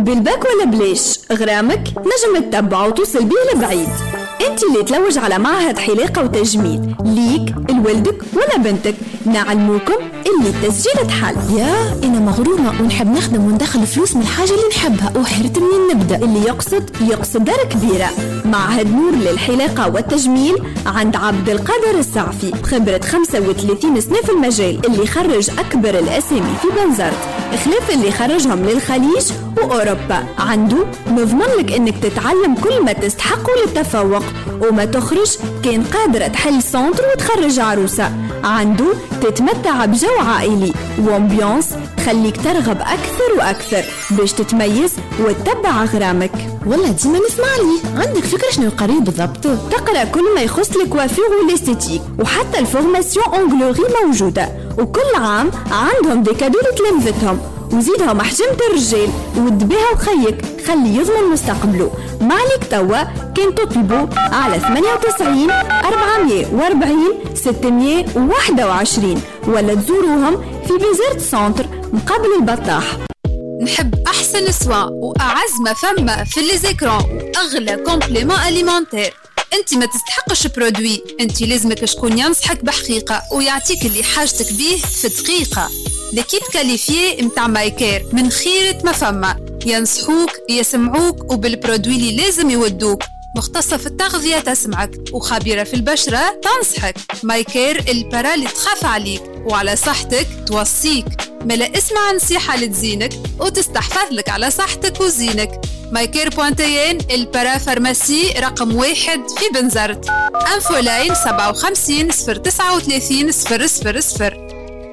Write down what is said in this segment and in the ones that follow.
بالباك ولا بليش غرامك نجم تتبع وتوصل بيه لبعيد. انت اللي تلوج على معهد حلاقة وتجميل ليك لولدك ولا بنتك، نعلموكم اللي التسجيل تحل. يا انا مغرورة ونحب نخدم وندخل فلوس من الحاجة اللي نحبها وحرت منين نبدأ. اللي يقصد دار كبيرة. معهد نور للحلاقة والتجميل عند عبد القادر السعفي، خبرة 35 سنة في المجال، اللي خرج أكبر الأسامي في بنزرت خلاف اللي خرجهم للخليج وأوروبا. عنده نضمن لك إنك تتعلم كل ما تستحق للتفوق، وما تخرج كان قادرة تحل سنتر وتخرج عروسة. عنده تتمتع بجو عائلي وامبيانس خليك ترغب أكثر وأكثر باش تتميز وتتبع غرامك. والله ديما نسمع لي. عندك فكرة شنو قريب بالضبط؟ تقرأ كل ما يخص الكوافير والاستيتيك، وحتى الفورماسيون أونغلوري موجودة، وكل عام عندهم دي كادو لتلامذتهم، وزيدهم حجمة الرجال ودبيها وخيك خلي يضمن مستقبله. مالك توا كان تطلبوا على 98 440 621 ولا تزوروهم في بيزرت سنتر مقابل البطاح. نحب أحسن سوا وأعز ما فما في الليزيكرون وأغلى كومبليمون أليمونتير. انت ما تستحقش برودوي، انت لازمك شكون ينصحك بحقيقة ويعطيك اللي حاجتك بيه في دقيقة. لكيب كاليفيي متاع مايكير من خيرة ما فما، ينصحوك يسمعوك وبالبرودوي اللي لازم يودوك. مختصة في التغذية تسمعك وخبيرة في البشرة تنصحك. مايكير البرا اللي تخاف عليك وعلى صحتك توصيك. ملا اسمع نصيحة لتزينك وتستحفظ لك على صحتك وزينك. مايكير بوانتيين البرا فارماسي رقم 1 في بنزرت. انفولاين 57 039 000.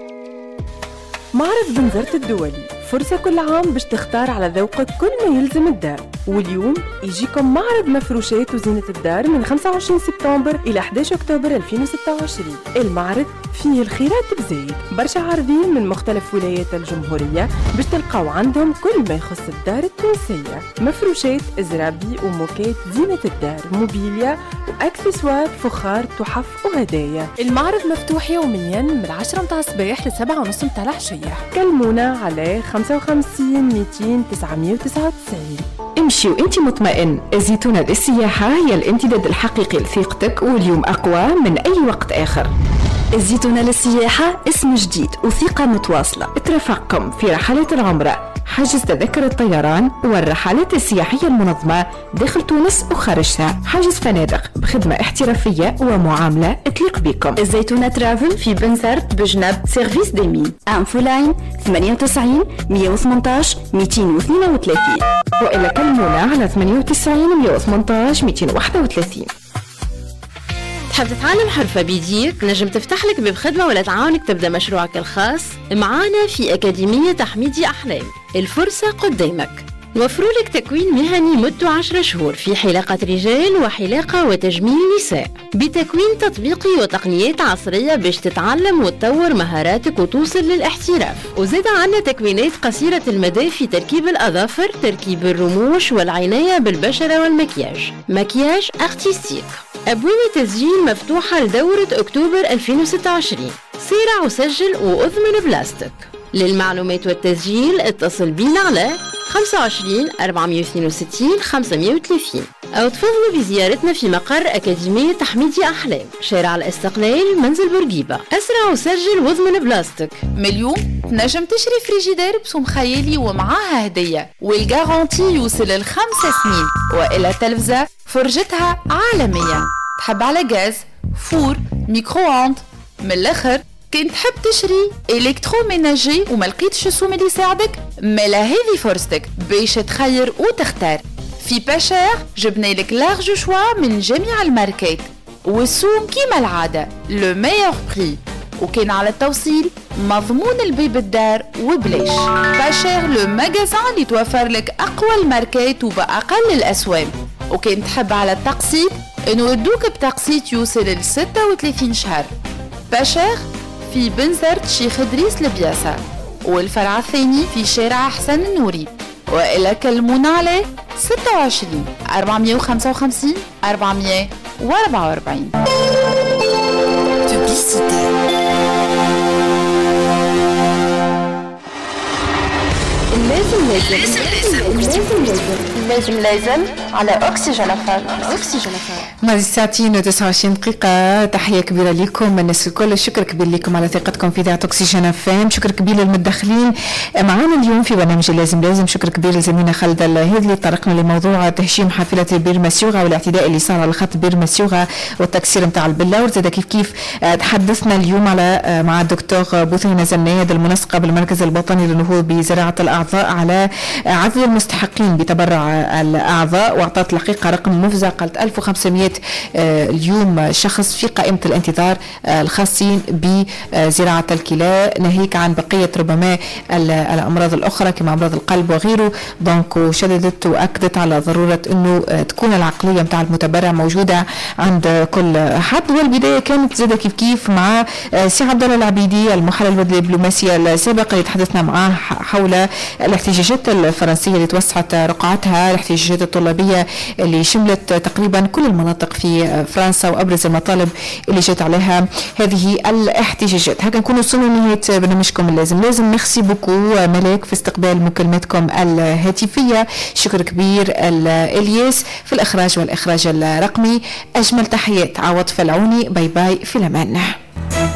معرض بنزرت الدولي فرصة كل عام باش تختار على ذوقك كل ما يلزم الدار. واليوم يجيكم معرض مفروشات وزينة الدار من 25 سبتمبر إلى 11 أكتوبر 2026. المعرض فيه الخيرات بزايد، برشا عارضين من مختلف ولايات الجمهورية باش تلقاو عندهم كل ما يخص الدار التونسية، مفروشات، زرابي وموكات زينة الدار، موبيليا وأكسسوار، فخار، تحف وهدايا. المعرض مفتوح يوميا من 10 متاع الصباح ل 7:30 متاع العشية. كلمونا على 55 200 999. امشي وانت مطمئن. الزيتونة للسياحة هي الامتداد الحقيقي لثقتك، واليوم أقوى من أي وقت آخر. الزيتونة للسياحة اسم جديد وثقة متواصلة. اترافقكم في رحلة العمرة، حجز تذكرة الطيران والرحلات السياحية المنظمة داخل تونس وخارجها، حجز فنادق بخدمة احترافية ومعاملة تليق بكم. الزيتونة ترافل في بنزرت بجنب سيرفيس ديمين. انفولاين 98 118 232 وإلا كلمونا على 98 118 231. تحب تتعلم حرفة بيديك؟ نجم تفتح لك باب خدمة ولا تعاونك تبدأ مشروعك الخاص معانا في أكاديمية تحميدي أحلام. الفرصة قدامك. نوفر لك تكوين مهني مدته 10 شهور في حلاقة رجال وحلاقة وتجميل نساء، بتكوين تطبيقي وتقنيات عصرية باش تتعلم وتطور مهاراتك وتوصل للاحتراف. وزاد عنا تكوينات قصيرة المدى في تركيب الأظافر، تركيب الرموش والعناية بالبشرة والمكياج، مكياج أرتيستيك. أبواب التسجيل مفتوحة لدورة أكتوبر 2026. سارع وسجل وأضمن بلاستيك. للمعلومات والتسجيل اتصل بينا على 25 462 530 أو تفضلوا بزيارتنا في مقر أكاديمية تحميدي أحلام، شارع الاستقلال، منزل بورقيبة. أسرع وسجل واضمن بلاستيك. من اليوم تنجم تشري فريجيدير بسوم خيالي ومعاها هدية، والجارانتي يوصل ل5 سنين، وإلى تلفزة فرجتها عالمية. تحب على غاز، فور، ميكرووند، من الآخر كنت تحب تشري إلكتروميناجي وما لقيتش السوم اللي يساعدك؟ ملا هذه فرصتك باش تخير وتختار. في باشير جبنا لك لارج شوا من جميع الماركات، والسوم كيما العادة لو ميور بري، وكان على التوصيل مضمون البيب الدار وبلاش. باشير لو ماغازان اللي توفر لك أقوى الماركات وبأقل الأسواق. وكان تحب على التقسيط نودوك بتقسيط يوصل ل 36 شهر. باشير في بنزرت شيخ إدريس البياسة، والفرع الثاني في شارع حسن النوري. وإلا كلمونا على 26 455 444. لازم على أكسجين فام. ماضي ساعتين و29 دقيقة. تحية كبيرة لكم الناس الكل، شكر كبير لكم على ثقتكم في إذاعة أكسجين فام، شكر كبير للمتدخلين معنا اليوم في برنامج لازم، شكر كبير لزميلنا خالد الهيدلي. طرقنا لموضوع تهشيم حافلة بير مسيوغا والاعتداء اللي صار على خط بير مسيوغا والتكسير نتاع البلاور. زاد كيف تحدثنا اليوم على مع الدكتور بوثينة زناد المنسقة بالمركز الوطني للنهوض بزراعة الأعضاء على عدد المستحقين بتبرع الأعضاء، وأعطت الحقيقة رقم مفزع، قالت 1500 اليوم شخص في قائمة الانتظار الخاصين بزراعة الكلى، ناهيك عن بقية ربما الأمراض الأخرى كما أمراض القلب وغيره. دونك وشددت وأكدت على ضرورة أنه تكون العقلية متاع المتبرع موجودة عند كل حد. والبداية كانت زادة كيف مع سي عبد الله العبيدي المحلل الدبلوماسي السابق اللي تحدثنا معاه حول الاحتجاجات الفرنسية اللي توسعت رقعتها، الاحتجاجات الطلابية اللي شملت تقريبا كل المناطق في فرنسا وأبرز المطالب اللي جت عليها هذه الاحتجاجات. هكا نكون وصلنا لنهاية برنامجكم لازم. ميرسي بوكو ملاك في استقبال مكالماتكم الهاتفية، شكر كبير الياس في الإخراج والإخراج الرقمي. أجمل تحيات عوض فلعوني، باي باي، في الأمان.